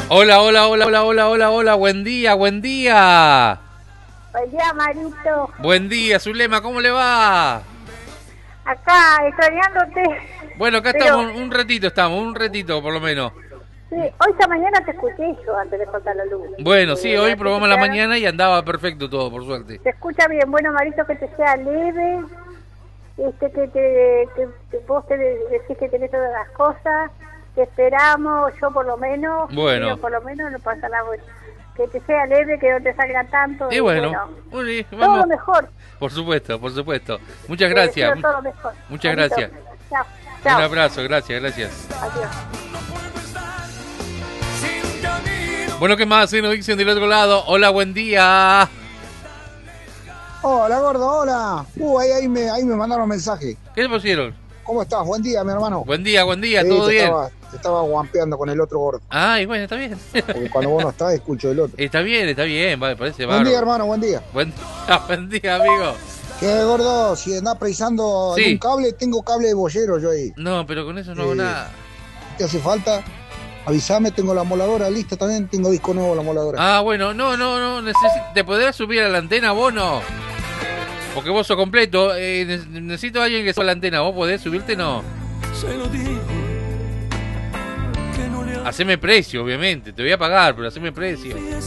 Hola, hola, hola, hola, hola, hola, hola, buen día, buen día. Buen día, Marito. Buen día, Zulema, ¿cómo le va? Acá, extrañándote. Bueno, acá Pero, estamos, un ratito por lo menos. sí, hoy esta mañana te escuché yo antes de cortar la luz. Bueno, sí, hoy Así que probamos la mañana y andaba perfecto todo, por suerte. se escucha bien. Bueno, Marito, que te sea leve. Que vos decís que tenés todas las cosas. Te esperamos, yo por lo menos. Bueno, Yo por lo menos no pasa nada. Que te sea leve, que no te salga tanto. y Y bueno, bueno, todo vamos, lo mejor. por supuesto, por supuesto. Muchas Te gracias, deseo todo lo mejor. muchas Marito, gracias. chao, Un chao. abrazo, gracias, gracias. Adiós. Bueno, ¿qué más? Nos dicen del otro lado. Hola, buen día. Hola, gordo, hola. Ahí me mandaron mensaje. ¿Qué le pusieron? ¿Cómo estás? Buen día, mi hermano. Buen día, Sí, ¿todo bien? te estaba guampeando con el otro gordo. Ay, bueno, está bien. Porque cuando vos no estás, escucho el otro. Está bien, vale, parece Buen día, bárbaro. hermano, buen día. Buen día, amigo. ¿Qué, gordo? Si andás precisando algún Sí. cable, tengo cable de boyero yo ahí. No, pero con eso no hago nada. ¿Te hace falta? Avísame, tengo la moladora lista también. Tengo disco nuevo, la moladora. Ah, bueno, no, ¿te podrás subir a la antena vos no? Porque vos sos completo, necesito a alguien que suba a la antena, ¿vos podés subirte no? Haceme precio, obviamente, te voy a pagar, pero haceme precio.